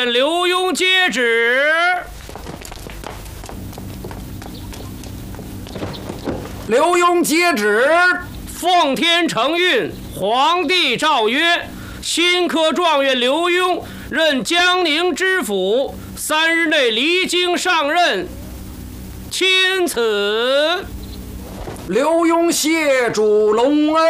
员刘墉接旨。 刘墉接旨。 奉天承运，皇帝诏曰：新科状元刘墉任江宁知府，3日内离京上任。钦此。 刘墉谢主隆恩。